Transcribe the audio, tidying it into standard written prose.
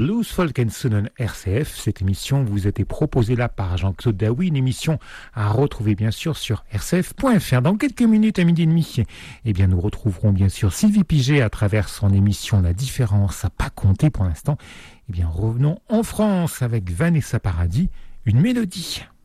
Blues Folk and Sonnen RCF. Cette émission vous a été proposée là par Jean-Claude Daoui, une émission à retrouver bien sûr sur rcf.fr. Dans quelques minutes à midi et demi, eh bien, nous retrouverons bien sûr Sylvie Piget à travers son émission La différence à pas compter pour l'instant. Eh bien, revenons en France avec Vanessa Paradis, une mélodie.